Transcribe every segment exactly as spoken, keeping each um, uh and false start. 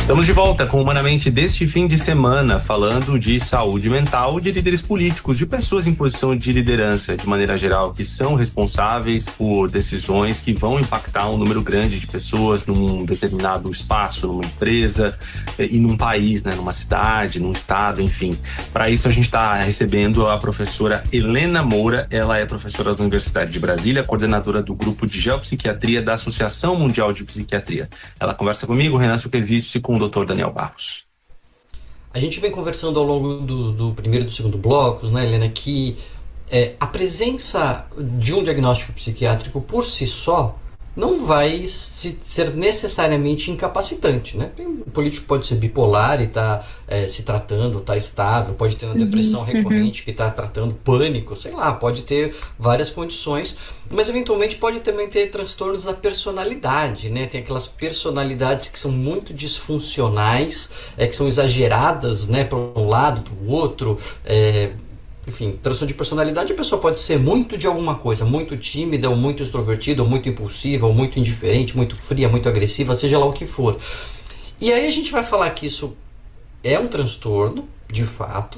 Estamos de volta com Humanamente deste fim de semana, falando de saúde mental, de líderes políticos, de pessoas em posição de liderança, de maneira geral, que são responsáveis por decisões que vão impactar um número grande de pessoas num determinado espaço, numa empresa e num país, né, numa cidade, num estado, enfim. Para isso a gente está recebendo a professora Helena Moura. Ela é professora da Universidade de Brasília, coordenadora do grupo de geopsiquiatria da Associação Mundial de Psiquiatria. Ela conversa comigo, Renan Suquevicius, e com o doutor Daniel Barros. A gente vem conversando ao longo do, do primeiro e do segundo blocos, né, Helena, que é, a presença de um diagnóstico psiquiátrico por si só não vai se, ser necessariamente incapacitante, né? O político pode ser bipolar e está é, se tratando, está estável, pode ter uma depressão uhum, recorrente uhum. que está tratando pânico, sei lá, pode ter várias condições, mas eventualmente pode também ter transtornos da personalidade, né? Tem aquelas personalidades que são muito disfuncionais, é, que são exageradas, né, para um lado, para o outro, é, enfim, transtorno de personalidade, a pessoa pode ser muito de alguma coisa, muito tímida, ou muito extrovertida, ou muito impulsiva, ou muito indiferente, muito fria, muito agressiva, seja lá o que for. E aí a gente vai falar que isso é um transtorno, de fato,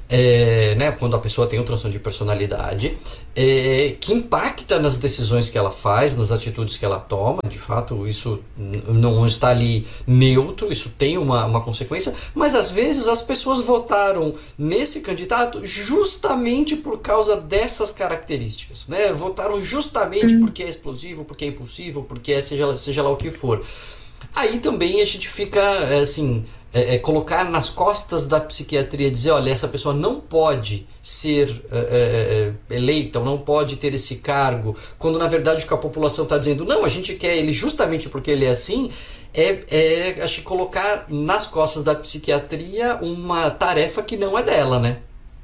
é, né, quando a pessoa tem um transtorno de personalidade, é, que impacta nas decisões que ela faz, nas atitudes que ela toma. De fato, isso não está ali neutro, isso tem uma, uma consequência, mas às vezes as pessoas votaram nesse candidato justamente por causa dessas características, né? Votaram justamente uhum. porque é explosivo, porque é impulsivo, porque é seja, seja lá o que for. Aí também a gente fica, assim... É, é, colocar nas costas da psiquiatria, dizer, olha, essa pessoa não pode ser é, é, eleita, ou não pode ter esse cargo, quando na verdade o que a população está dizendo, não, a gente quer ele justamente porque ele é assim, é, é acho que colocar nas costas da psiquiatria uma tarefa que não é dela, né?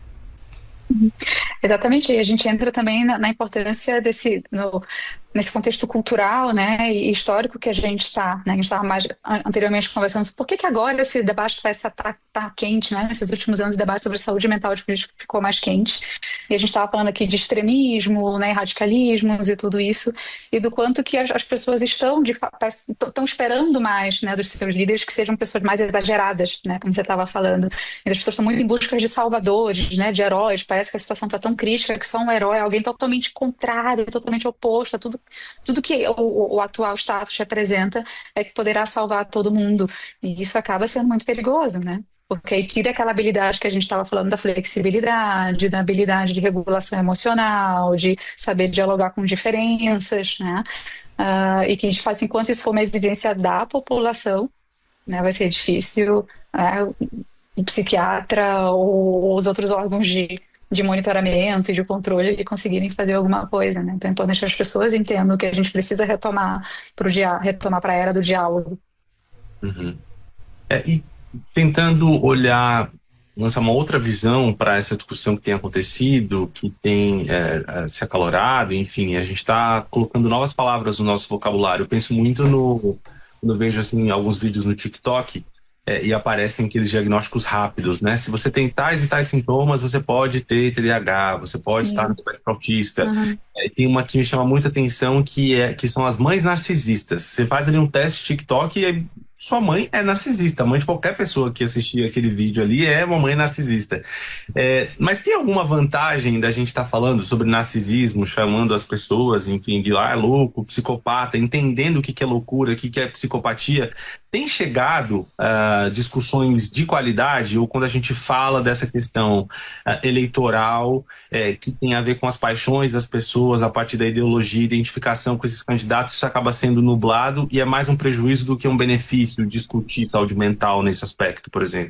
Exatamente, e a gente entra também na, na importância desse, no, nesse contexto cultural, né, e histórico que a gente está, né, a gente estava mais anteriormente conversando, por que que agora esse debate está tá, tá quente, né, nesses últimos anos o debate sobre saúde mental de político ficou mais quente, e a gente estava falando aqui de extremismo, né, radicalismos e tudo isso, e do quanto que as, as pessoas estão, de, estão esperando mais, né, dos seus líderes que sejam pessoas mais exageradas, né, como você estava falando, e as pessoas estão muito em busca de salvadores, né, de heróis. Parece que a situação está tão crítica que só um herói, alguém totalmente contrário, totalmente oposto a tudo, tudo que o, o atual status representa, é que poderá salvar todo mundo. E isso acaba sendo muito perigoso, né? Porque aí tira aquela habilidade que a gente estava falando da flexibilidade, da habilidade de regulação emocional, de saber dialogar com diferenças, né? Uh, e que a gente faz, enquanto isso for uma exigência da população, né, vai ser difícil uh, o psiquiatra ou os outros órgãos de de monitoramento e de controle e conseguirem fazer alguma coisa, né? Então é importante que as pessoas entendam que a gente precisa retomar para dia, retomar para a era do diálogo. Uhum. É, e tentando olhar, lançar uma outra visão para essa discussão que tem acontecido, que tem é, se acalorado, enfim, a gente está colocando novas palavras no nosso vocabulário. Eu penso muito no, quando eu vejo assim alguns vídeos no TikTok, É, e aparecem aqueles diagnósticos rápidos, né? Se você tem tais e tais sintomas, você pode ter T D A H, você pode Sim. estar no espectro autista. Uhum. É, tem uma que me chama muita atenção, que, é, que são as mães narcisistas. Você faz ali um teste TikTok e aí, sua mãe é narcisista. A mãe de qualquer pessoa que assistir aquele vídeo ali é uma mãe narcisista. É, mas tem alguma vantagem da gente estar tá falando sobre narcisismo, chamando as pessoas, enfim, de lá, ah, é louco, psicopata, entendendo o que, que é loucura, o que, que é psicopatia? Tem chegado uh, discussões de qualidade, ou quando a gente fala dessa questão uh, eleitoral, eh, que tem a ver com as paixões das pessoas, a partir da ideologia, identificação com esses candidatos, isso acaba sendo nublado e é mais um prejuízo do que um benefício discutir saúde mental nesse aspecto, por exemplo?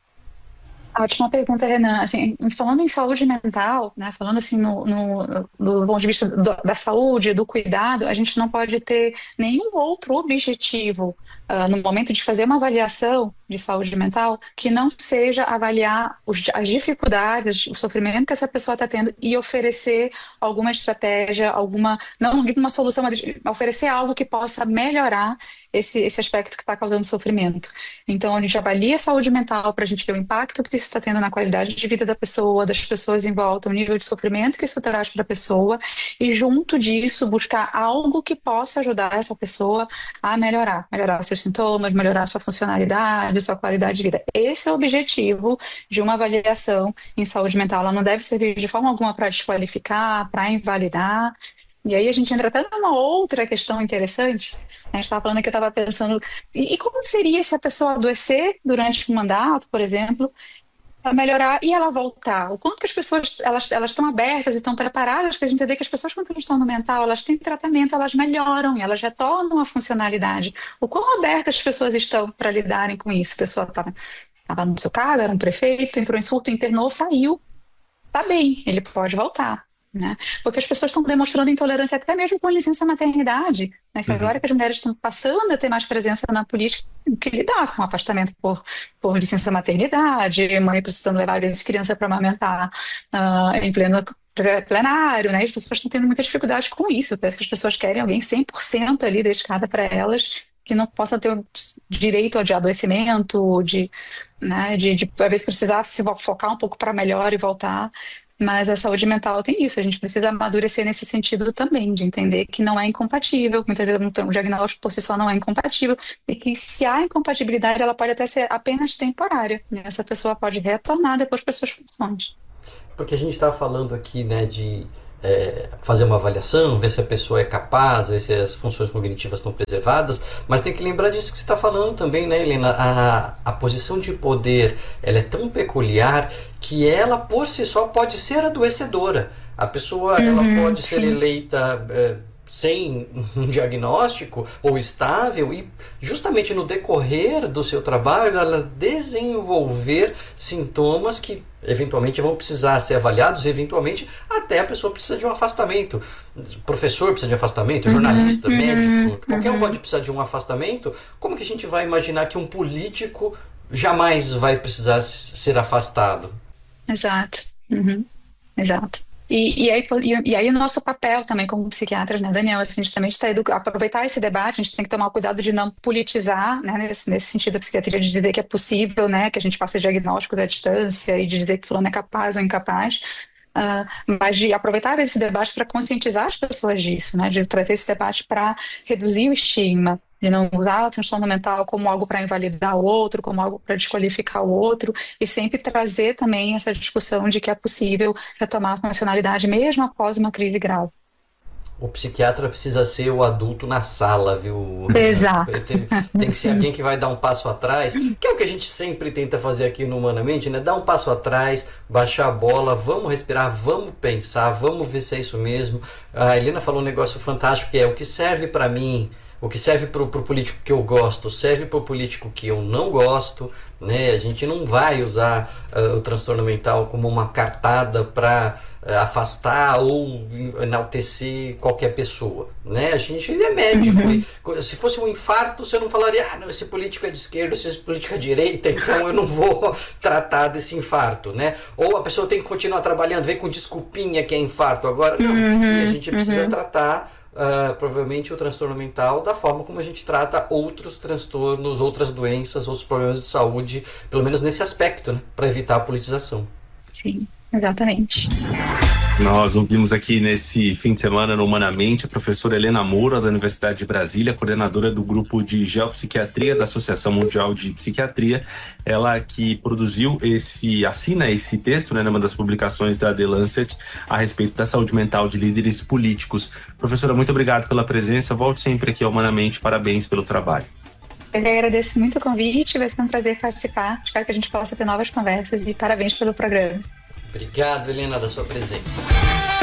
Ótima pergunta, Renan. Assim, falando em saúde mental, né, falando assim no, no, do ponto de vista do, da saúde, do cuidado, a gente não pode ter nenhum outro objetivo uh, no momento de fazer uma avaliação de saúde mental que não seja avaliar os- as dificuldades, o sofrimento que essa pessoa está tendo e oferecer alguma estratégia, alguma, não digo uma solução, mas oferecer algo que possa melhorar esse, esse aspecto que está causando sofrimento. Então, a gente avalia a saúde mental para a gente ver o impacto que isso está tendo na qualidade de vida da pessoa, das pessoas em volta, o nível de sofrimento que isso traz para a pessoa, e junto disso, buscar algo que possa ajudar essa pessoa a melhorar, melhorar seus sintomas, melhorar sua funcionalidade, sua qualidade de vida. Esse é o objetivo de uma avaliação em saúde mental. Ela não deve servir de forma alguma para desqualificar, para invalidar. E aí a gente entra até numa outra questão interessante. A gente estava falando que eu estava pensando, e, e como seria se a pessoa adoecer durante o mandato, por exemplo, para melhorar e ela voltar? O quanto que as pessoas elas, elas estão abertas e estão preparadas para a gente entender que as pessoas, quando elas estão no mental, elas têm tratamento, elas melhoram, elas retornam à funcionalidade. O quão abertas as pessoas estão para lidarem com isso? A pessoa estava no seu cargo, era um prefeito, entrou em surto, internou, saiu, tá bem, ele pode voltar. Né? Porque as pessoas estão demonstrando intolerância até mesmo com licença maternidade, né? Que agora Uhum. que as mulheres estão passando a ter mais presença na política, tem que lidar com afastamento por, por licença maternidade, mãe precisando levar às vezes criança para amamentar ah, em pleno ple- plenário, né? As pessoas estão tendo muita dificuldade com isso. Parece que as pessoas querem alguém cem por cento ali dedicada para elas, que não possa ter o direito de adoecimento, de, né, de, de às vezes precisar se focar um pouco para melhor e voltar. Mas a saúde mental tem isso, a gente precisa amadurecer nesse sentido também, de entender que não é incompatível, muitas vezes um diagnóstico por si só não é incompatível, e que se há incompatibilidade, ela pode até ser apenas temporária, né? Essa pessoa pode retornar depois para as suas funções. Porque a gente está falando aqui, né, de é, fazer uma avaliação, ver se a pessoa é capaz, ver se as funções cognitivas estão preservadas, mas tem que lembrar disso que você está falando também, né, Helena? A, a posição de poder, ela é tão peculiar que ela, por si só, pode ser adoecedora. A pessoa, ela Uhum, pode ser sim. eleita é, sem um diagnóstico ou estável e justamente no decorrer do seu trabalho ela desenvolver sintomas que eventualmente vão precisar ser avaliados, eventualmente até a pessoa precisa de um afastamento. Professor precisa de afastamento, Uhum, jornalista, uhum, médico, qualquer um pode uhum. precisar de um afastamento. Como que a gente vai imaginar que um político jamais vai precisar ser afastado? Exato. Uhum. Exato. E, e, aí, e, e aí o nosso papel também como psiquiatras, né, Daniel, assim, a gente também está educa- aproveitar esse debate, a gente tem que tomar cuidado de não politizar, né, nesse, nesse sentido da psiquiatria, de dizer que é possível, né, que a gente faça diagnósticos à distância e de dizer que fulano é capaz ou incapaz, ah, mas de aproveitar esse debate para conscientizar as pessoas disso, né, de trazer esse debate para reduzir o estigma, de não usar o transtorno mental como algo para invalidar o outro, como algo para desqualificar o outro, e sempre trazer também essa discussão de que é possível retomar a funcionalidade mesmo após uma crise grave. O psiquiatra precisa ser o adulto na sala, viu? Exato. Tem, tem que ser alguém que vai dar um passo atrás, que é o que a gente sempre tenta fazer aqui no Humanamente, né? Dar um passo atrás, baixar a bola, vamos respirar, vamos pensar, vamos ver se é isso mesmo. A Helena falou um negócio fantástico que é o que serve para mim, o que serve para o político que eu gosto, serve para o político que eu não gosto, né? A gente não vai usar uh, o transtorno mental como uma cartada para uh, afastar ou enaltecer qualquer pessoa, né? A gente é médico Uhum. e se fosse um infarto você não falaria, ah, não, esse político é de esquerda, esse político é de direita, então eu não vou tratar desse infarto, né? Ou a pessoa tem que continuar trabalhando, vem com desculpinha que é infarto agora, não. E a Uhum. gente precisa Uhum. tratar Uh, provavelmente o transtorno mental da forma como a gente trata outros transtornos, outras doenças, outros problemas de saúde, pelo menos nesse aspecto, né, para evitar a politização. Sim, exatamente. Nós ouvimos aqui nesse fim de semana no Humanamente a professora Helena Moura, da Universidade de Brasília, coordenadora do grupo de geopsiquiatria da Associação Mundial de Psiquiatria. Ela que produziu esse, assina esse texto, né, numa das publicações da The Lancet, a respeito da saúde mental de líderes políticos. Professora, muito obrigado pela presença. Volte sempre aqui ao Humanamente. Parabéns pelo trabalho. Eu que agradeço muito o convite, vai ser um prazer participar. Espero que a gente possa ter novas conversas e parabéns pelo programa. Obrigado, Helena, da sua presença.